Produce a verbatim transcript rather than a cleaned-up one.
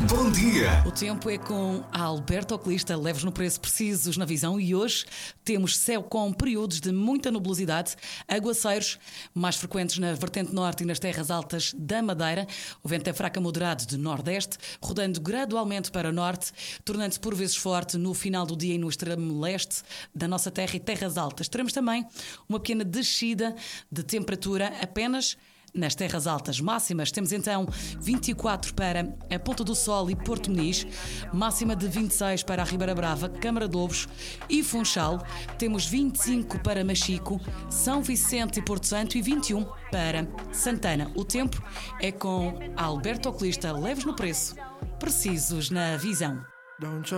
Bom dia! O tempo é com a Alberto Oculista, leves no preço, precisos na visão, e hoje temos céu com períodos de muita nebulosidade, aguaceiros mais frequentes na vertente norte e nas terras altas da Madeira. O vento é fraco a moderado de nordeste, rodando gradualmente para norte, tornando-se por vezes forte no final do dia e no extremo leste da nossa terra e terras altas. Teremos também uma pequena descida de temperatura apenas nas terras altas. Máximas, temos então vinte e quatro para a Ponta do Sol e Porto Meniz, máxima de vinte e seis para a Ribeira Brava, Câmara de Lobos e Funchal. Temos vinte e cinco para Machico, São Vicente e Porto Santo e vinte e um para Santana. O tempo é com a Alberto Oculista, leves no preço, precisos na visão.